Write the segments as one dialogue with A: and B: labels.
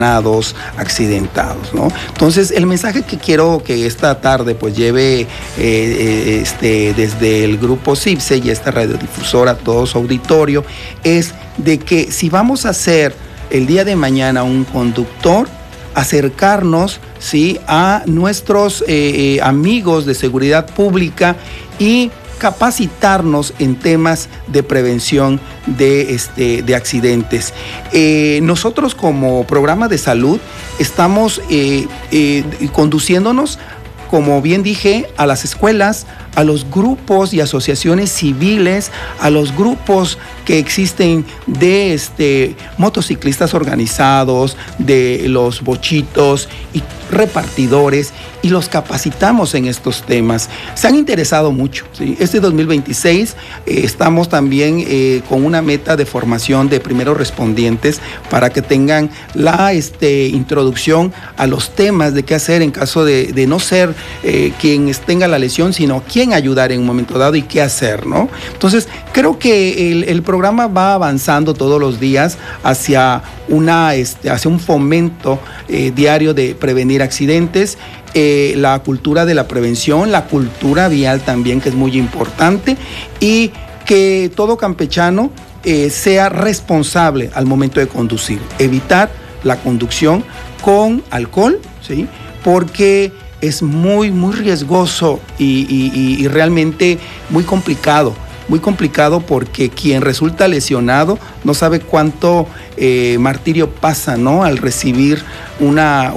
A: accidentados, ¿no? Entonces, el mensaje que quiero que esta tarde pues lleve desde el grupo CIPSE y esta radiodifusora a todo su auditorio es de que si vamos a ser el día de mañana un conductor, acercarnos, ¿sí?, a nuestros amigos de seguridad pública y capacitarnos en temas de prevención de accidentes. Nosotros como programa de salud estamos conduciéndonos, como bien dije, a las escuelas, a los grupos y asociaciones civiles, a los grupos que existen de motociclistas organizados, de los bochitos y repartidores, y los capacitamos en estos temas. Se han interesado mucho, ¿sí? Este 2026 estamos también con una meta de formación de primeros respondientes para que tengan la introducción a los temas de qué hacer en caso de no ser quien tenga la lesión, sino quién ayudar en un momento dado y qué hacer, ¿no? Entonces, creo que el programa va avanzando todos los días hacia un fomento diario de prevenir accidentes, la cultura de la prevención, la cultura vial también, que es muy importante, y que todo campechano sea responsable al momento de conducir, evitar la conducción con alcohol, ¿sí?, porque es muy, muy riesgoso y realmente muy complicado porque quien resulta lesionado no sabe cuánto martirio pasa, ¿no?, al recibir una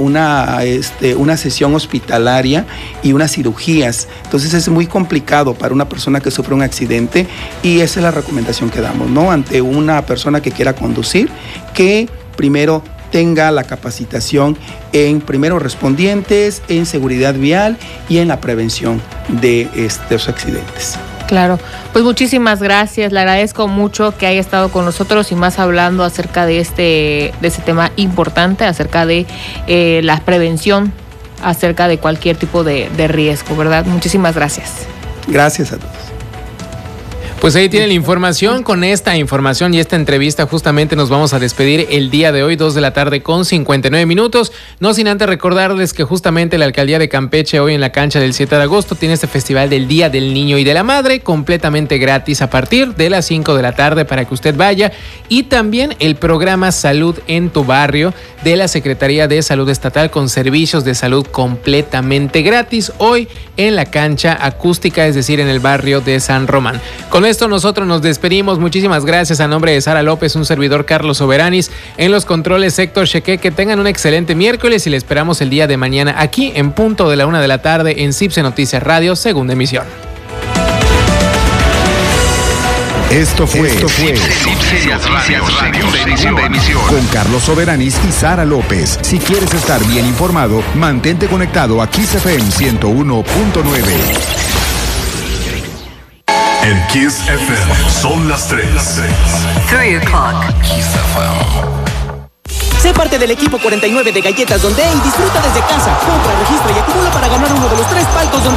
A: sesión hospitalaria y unas cirugías. Entonces es muy complicado para una persona que sufre un accidente, y esa es la recomendación que damos, ¿no?, ante una persona que quiera conducir, que primero tenga la capacitación en primeros respondientes, en seguridad vial y en la prevención de estos accidentes.
B: Claro, pues muchísimas gracias, le agradezco mucho que haya estado con nosotros y más hablando acerca de este tema importante, acerca de la prevención, acerca de cualquier tipo de riesgo, ¿verdad? Muchísimas gracias.
A: Gracias a todos.
C: Pues ahí tienen la información. Con esta información y esta entrevista justamente nos vamos a despedir el día de hoy, 2:59 p.m. No sin antes recordarles que justamente la Alcaldía de Campeche hoy en la cancha del 7 de agosto tiene este festival del Día del Niño y de la Madre, completamente gratis a partir de las 5 de la tarde para que usted vaya. Y también el programa Salud en tu Barrio de la Secretaría de Salud Estatal con servicios de salud completamente gratis hoy en la cancha acústica, es decir, en el barrio de San Román. Con esto nosotros nos despedimos. Muchísimas gracias a nombre de Sara López, un servidor Carlos Soberanis, en los controles Héctor Cheque. Que tengan un excelente miércoles y le esperamos el día de mañana aquí en punto de la 1 de la tarde en CIPSE Noticias Radio, segunda emisión.
D: Esto fue
E: CIPSE Noticias Radio, segunda emisión.
D: Con Carlos Soberanis y Sara López. Si quieres estar bien informado, mantente conectado a Kiss FM 101.9.
E: En Kiss FM son las 3.
F: 3 o'clock.
E: Kiss FM.
G: Sé parte del equipo 49 de Galletas Donde y disfruta desde casa. Compra, registra y acumula para ganar uno de los 3 palcos donde